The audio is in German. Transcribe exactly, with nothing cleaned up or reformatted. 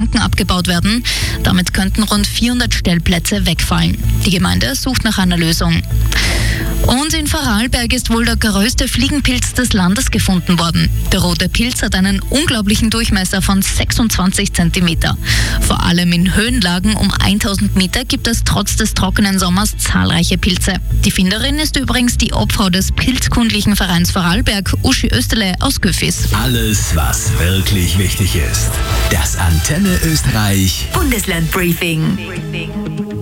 Franken abgebaut werden. Damit könnten rund vierhundert Stellplätze wegfallen. Die Gemeinde sucht nach einer Lösung. Und in Vorarlberg ist wohl der größte Fliegenpilz des Landes gefunden worden. Der rote Pilz hat einen unglaublichen Durchmesser von sechsundzwanzig Zentimeter. Vor allem in Höhenlagen um tausend Meter gibt es trotz des trockenen Sommers zahlreiche Pilze. Die Finderin ist übrigens die Obfrau des Pilzkundlichen Vereins Vorarlberg, Uschi Österle aus Güffis. Alles, was wirklich wichtig ist. Das Antenne Österreich Bundesland Briefing.